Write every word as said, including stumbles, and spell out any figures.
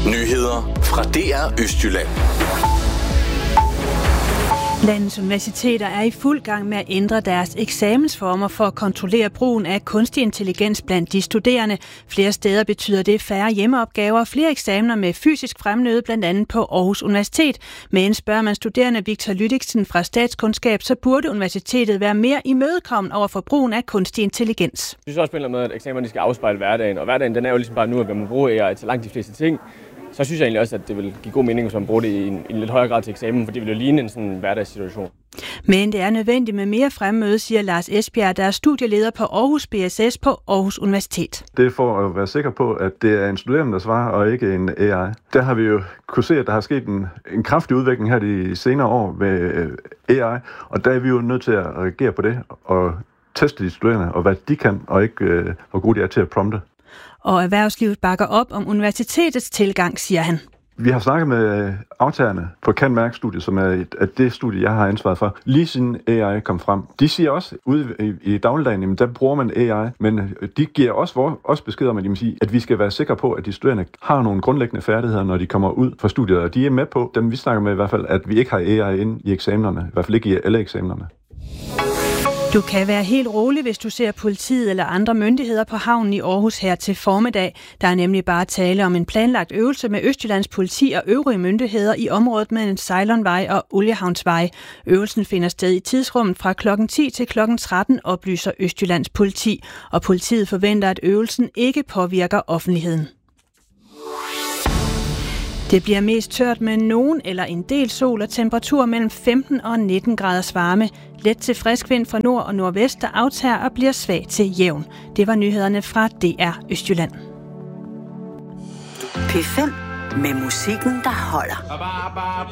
Nyheder fra D R Østjylland. Landets universiteter er i fuld gang med at ændre deres eksamensformer for at kontrollere brugen af kunstig intelligens blandt de studerende. Flere steder betyder det færre hjemmeopgaver og flere eksamener med fysisk fremmøde, blandt andet på Aarhus Universitet. Men spørger man studerende Victor Lydiksen fra Statskundskab, så burde universitetet være mere imødekommende over for brugen af kunstig intelligens. Jeg synes også på en eller anden måde, at eksamerne skal afspejle hverdagen, og hverdagen den er jo ligesom bare nu, at man bruger A I til langt de fleste ting. Så synes jeg egentlig også, at det vil give god mening, hvis man bruger det i en, i en lidt højere grad til eksamen, for det vil jo ligne en sådan hverdagssituation. Men det er nødvendigt med mere fremmøde, siger Lars Esbjerg, der er studieleder på Aarhus B S S på Aarhus Universitet. Det er for at være sikker på, at det er en studerende, der svarer, og ikke en A I. Der har vi jo kunne se, at der har sket en, en kraftig udvikling her de senere år med A I, og der er vi jo nødt til at reagere på det og teste de studerende, og hvad de kan, og ikke øh, hvor gode de er til at prompte. Og erhvervslivet bakker op om universitetets tilgang, siger han. Vi har snakket med aftagerne på Can-Mærk-studiet, som er et, et det studie, jeg har ansvaret for, lige siden A I kom frem. De siger også, ude i, i dagligdagen, der bruger man A I, men de giver også, også besked om, at, de sige, at vi skal være sikre på, at de studerende har nogle grundlæggende færdigheder, når de kommer ud fra studiet. Og de er med på, dem vi snakker med i hvert fald, at vi ikke har A I inde i eksamenerne, i hvert fald ikke i alle eksamenerne. Du kan være helt rolig, hvis du ser politiet eller andre myndigheder på havnen i Aarhus her til formiddag. Der er nemlig bare tale om en planlagt øvelse med Østjyllands politi og øvrige myndigheder i området mellem Sejlonvej og Oliehavnsvej. Øvelsen finder sted i tidsrummet fra klokken ti til klokken tretten, oplyser Østjyllands politi, og politiet forventer, at øvelsen ikke påvirker offentligheden. Det bliver mest tørt med nogen eller en del sol og temperatur mellem femten og nitten graders varme. Let til frisk vind fra nord og nordvest, der aftager og bliver svag til jævn. Det var nyhederne fra D R Østjylland. P fem med musikken, der holder.